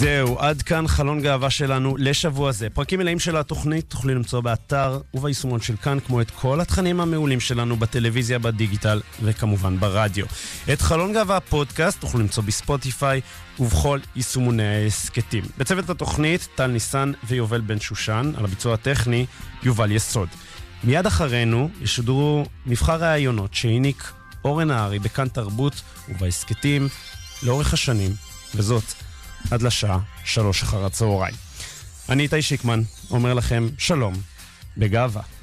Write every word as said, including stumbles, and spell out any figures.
זהו, עד כאן חלון גאווה שלנו לשבוע זה. פרקים מלאים של התוכנית תוכלו למצוא באתר וביישומון של כאן, כמו את כל התכנים המעולים שלנו בטלוויזיה, בדיגיטל וכמובן ברדיו. את חלון גאווה הפודקאסט תוכלו למצוא בספוטיפיי ובכל יישומוני העסקתים. בצוות התוכנית טל ניסן ויובל בן שושן, על הביצוע הטכני יובל יסוד. מיד אחרינו ישודרו מבחר ראיונות שהעניק אורן הארי בכאן תרבות ובעסקתים לאורך השנים, וזאת עד לשעה שלוש אחר הצהריים. אני איתי שיקמן, אומר לכם שלום בגאווה.